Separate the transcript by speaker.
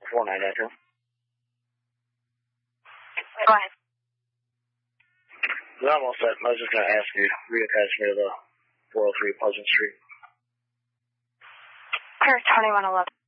Speaker 1: 4992.
Speaker 2: Go ahead.
Speaker 1: I'm almost set. I was just going to ask you, reattach me to the 403 Pleasant Street.
Speaker 2: Clear 2111.